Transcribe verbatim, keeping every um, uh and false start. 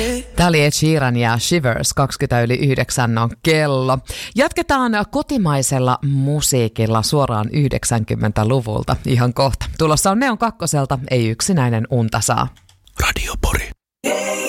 Tämä oli Ed Sheeran ja Shivers, kaksikymmentä yli yhdeksän on kello. Jatketaan kotimaisella musiikilla suoraan yhdeksänkymmentäluvulta ihan kohta. Tulossa on Neon kakkoselta, Ei yksinäinen unta saa.